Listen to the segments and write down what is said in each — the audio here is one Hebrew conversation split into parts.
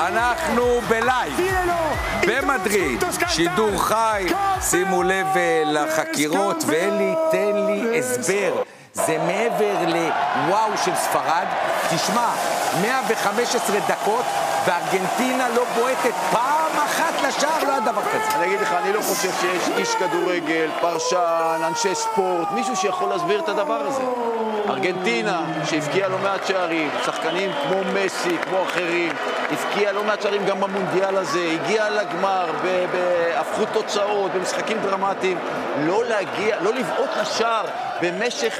אנחנו בלייב, במדריד, שידור חי, שימו לב לחקירות, ואלי, תן לי הסבר. זה מעבר לוואו של ספרד. תשמע, 115 דקות, וארגנטינה לא בועטת פעם אחת לשער, לא היה דבר כזה. אני אגיד לך, אני לא חושב שיש איש כדורגל, פרשן, אנשי ספורט, מישהו שיכול להסביר את הדבר הזה. ארגנטינה, שהפקיעה לא מעט שערים, שחקנים כמו מסי, כמו אחרים, הפקיעה לא מעט שערים גם במונדיאל הזה, הגיעה לגמר, בהפכות תוצאות, במשחקים דרמטיים, לא להגיע, לא לבעוט לשער, במשך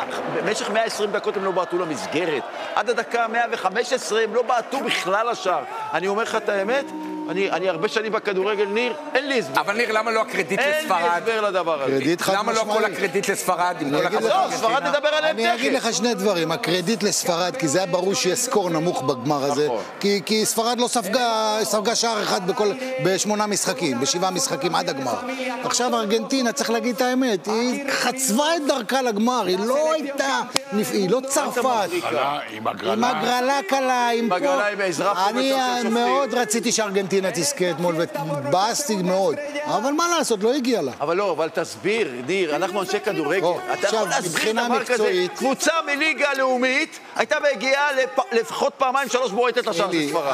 120 דקות הם לא בעטו למסגרת. עד הדקה 115 הם לא בעטו בכלל לשער. אני אומר לך את האמת, אני הרבה שנים בכדורגל, ניר, אין לי הסבר. אבל ניר, למה לא הקרדיט לספרד? אין לי הסבר לדבר הזה. למה לא כל הקרדיט לספרד? לא, ספרד נדבר עליהם תכף. אני אגיד לך שני דברים, הקרדיט לספרד, כי זה היה ברור שיהיה סקור נמוך בגמר הזה, כי ספרד לא ספגה שער אחד ב8 משחקים, ב7 משחקים עד הגמר. עכשיו ארגנטינה, צריך להגיד את האמת, היא חצבה את דרכה לגמר, היא לא הייתה, היא לא צרפת. עם הגרלה קלה, עם פה. אני מאוד רציתי שארגנטינה תזכה אתמול, ובאסתי מאוד. אבל מה לעשות, לא הגיע לה. אבל תסביר, ניר, אנחנו אנשי כדורגל. אתה יכול להסביר דבר כזה. קבוצה מליגה לאומית הייתה והגיעה לפחות פעמיים 3 בועטת לשער של ספרד.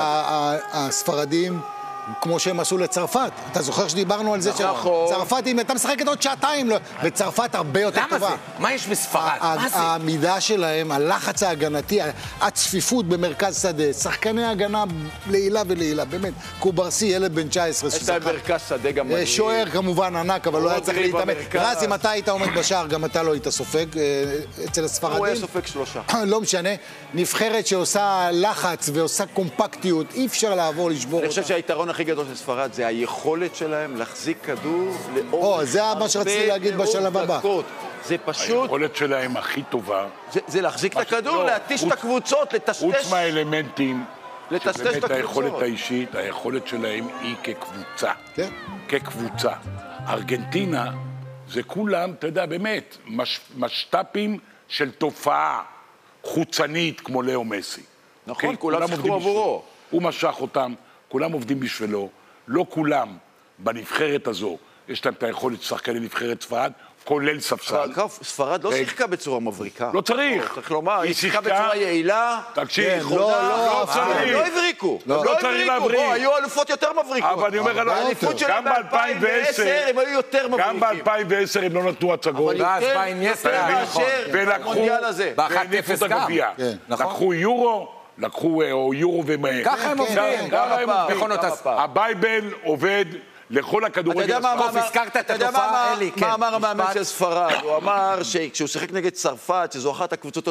הספרדים, כמו שהם עשו לצרפת. אתה זוכר שדיברנו על זה שצרפת, אם אתה משחקת עוד שעתיים, וצרפת הרבה יותר טובה. למה זה? מה יש בספרד? מה זה? העמידה שלהם, הלחץ ההגנתי, הצפיפות במרכז שדה, שחקני הגנה לעילה ולעילה, באמת. קוברסי, ילד בן 19. יש להם מרכז שדה גם מדהים. שוער כמובן ענק, אבל לא היה צריך להתאמן. רז, אם אתה היית עומד בשער, גם אתה לא היית סופג אצל הספרדים. הוא היה סופג 3. לא משנה. נבחרת שעושה לחץ ועושה קומפקטיות, אי אפשר לעבור לשבור אותה. אני חושב שהיתרון הכי גדול של ספרד זה היכולת שלהם להחזיק כדור לאורך זה מה שרציתי להגיד בשלב הבא. זה פשוט... היכולת שלהם הכי טובה. זה להחזיק את הכדור, להתיש את הקבוצות, לטשטש... חוץ מהאלמנטים, לטשטש את שבאמת הקבוצות. היכולת האישית, היכולת שלהם היא כקבוצה. כן. כקבוצה. ארגנטינה זה כולם, אתה יודע, באמת, משטפים של תופעה חוצנית כמו לאו מסי. נכון, כולם שיחקו עבורו. הוא משך אותם. כולם עובדים בשבילו, לא כולם בנבחרת הזו, יש להם את היכולת שחקני נבחרת ספרד, כולל ספסל. ספרד לא שיחקה בצורה מבריקה. לא צריך. צריך לומר, היא שיחקה בצורה יעילה. תקשיב, לא הבריקו. לא צריך להבריק. היו אלופות יותר מבריקות. אבל אני אומר, האליפות שלהם ב-2010 הם היו יותר מבריקים. גם ב-2010 הם לא נתנו הצגות. ואז בא אינייסטה, במונדיאל הזה. והניפו את הגביע. לקחו יורו. לקחו יורו ומהר. ככה הם עובדים. הבייבל עובד לכל הכדורגל. אתה יודע מה אמר המאמן של ספרד? הוא אמר שכשהוא שיחק נגד צרפת, שזו אחת הקבוצות